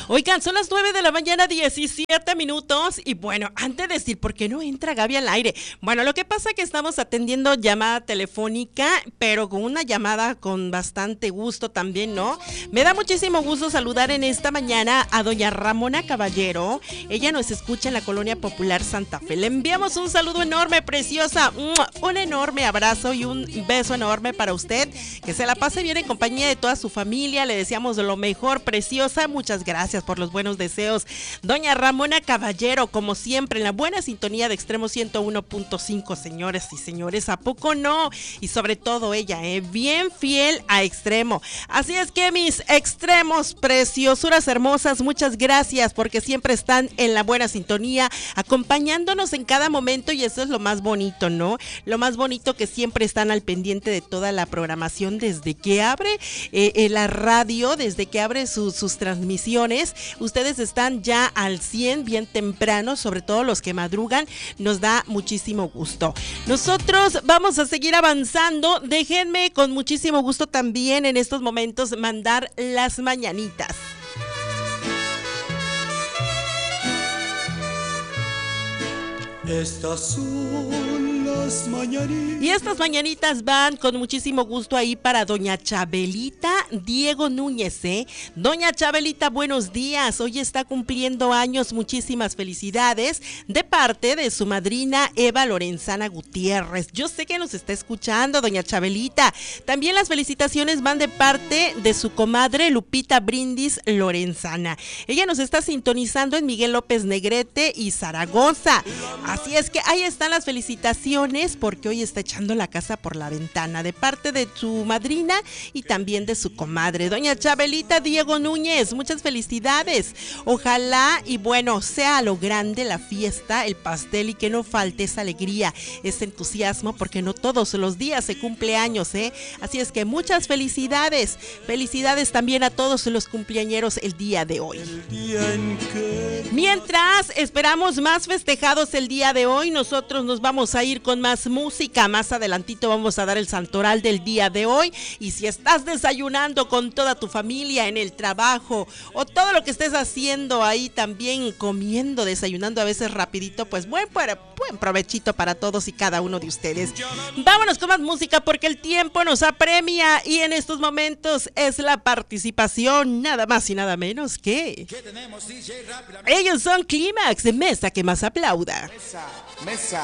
Oigan, son las 9 de la mañana, 17 minutos. Y bueno, antes de decir, ¿por qué no entra Gaby al aire? Bueno, lo que pasa es que estamos atendiendo llamada telefónica, pero con una llamada con bastante gusto también, ¿no? Me da muchísimo gusto saludar en esta mañana a doña Ramona Caballero. Ella nos escucha en la Colonia Popular Santa Fe. Le enviamos un saludo enorme, preciosa. Un enorme abrazo y un beso enorme para usted. Que se la pase bien en compañía de toda su familia. Le deseamos lo mejor, preciosa. Muchas gracias por los buenos deseos. Doña Ramona Caballero, como siempre, en la buena sintonía de Extremo 101.5, señores y señores, ¿a poco no? Y sobre todo ella, bien fiel a Extremo. Así es que mis extremos, preciosuras hermosas, muchas gracias porque siempre están en la buena sintonía, acompañándonos en cada momento, y eso es lo más bonito, ¿no? Lo más bonito, que siempre están al pendiente de toda la programación desde que abre la radio, desde que abre sus transmisiones. Ustedes están ya al 100 bien temprano, sobre todo los que madrugan. Nos da muchísimo gusto. Nosotros vamos a seguir avanzando. Déjenme con muchísimo gusto también en estos momentos mandar las mañanitas. Estas son las mañanitas. Y estas mañanitas van con muchísimo gusto ahí para doña Chabelita Diego Núñez, Doña Chabelita, buenos días. Hoy está cumpliendo años, muchísimas felicidades de parte de su madrina Eva Lorenzana Gutiérrez. Yo sé que nos está escuchando, doña Chabelita. También las felicitaciones van de parte de su comadre Lupita Brindis Lorenzana. Ella nos está sintonizando en Miguel López Negrete y Zaragoza. Así es que ahí están las felicitaciones, porque hoy está echando la casa por la ventana, de parte de su madrina y también de su comadre, doña Chabelita Diego Núñez. Muchas felicidades. Ojalá y bueno, sea a lo grande la fiesta, el pastel, y que no falte esa alegría, ese entusiasmo, porque no todos los días se cumple años, Así es que muchas felicidades. Felicidades también a todos los cumpleañeros el día de hoy. Mientras esperamos más festejados el día de hoy, nosotros nos vamos a ir con más música. Más adelantito vamos a dar el santoral del día de hoy. Y si estás desayunando con toda tu familia en el trabajo, o todo lo que estés haciendo ahí también, comiendo, desayunando a veces rapidito, pues buen provechito para todos y cada uno de ustedes. Vámonos con más música, porque el tiempo nos apremia, y en estos momentos es la participación nada más y nada menos que ellos son Clímax, mesa que más aplauda. Mesa.